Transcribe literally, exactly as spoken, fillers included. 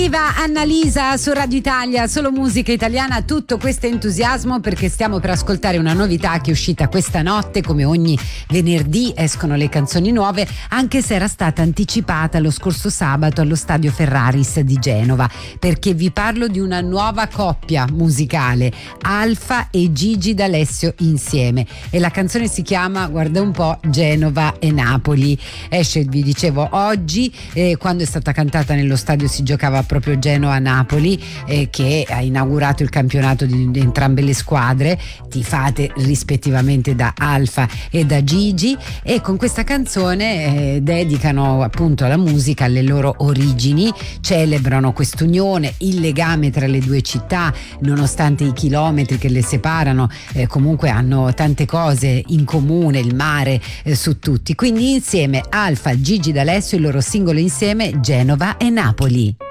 Viva Annalisa su Radio Italia, solo musica italiana, tutto questo entusiasmo perché stiamo per ascoltare una novità che è uscita questa notte. Come ogni venerdì escono le canzoni nuove, anche se era stata anticipata lo scorso sabato allo Stadio Ferraris di Genova, perché vi parlo di una nuova coppia musicale, Alfa e Gigi D'Alessio insieme, e la canzone si chiama, guarda un po', Genova e Napoli. Esce, vi dicevo, oggi, eh, quando è stata cantata nello stadio si giocava proprio Genoa-Napoli, eh, che ha inaugurato il campionato di, di entrambe le squadre, tifate rispettivamente da Alfa e da Gigi, e con questa canzone eh, dedicano appunto la musica alle loro origini, celebrano quest'unione, il legame tra le due città, nonostante i chilometri che le separano, eh, comunque hanno tante cose in comune, il mare eh, su tutti. Quindi insieme Alfa, Gigi D'Alessio, il loro singolo insieme, Genova e Napoli.